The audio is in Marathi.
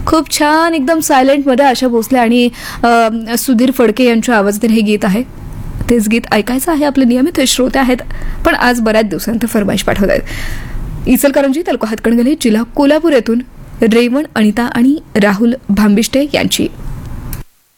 खूप छान एकदम सायलेंटमध्ये आशा भोसले आणि सुधीर फडके यांच्या आवाजातील हे गीत आहे. तेच गीत ऐकायचं आहे आपले नियमित श्रोते आहेत, पण आज बऱ्याच दिवसांत फरमाईश पाठवत आहेत. इचलकरंजी तालुका हातकणंगले जिल्हा कोल्हापूर येथून रेवण, अनिता आणि राहुल भांबिष्टे यांची.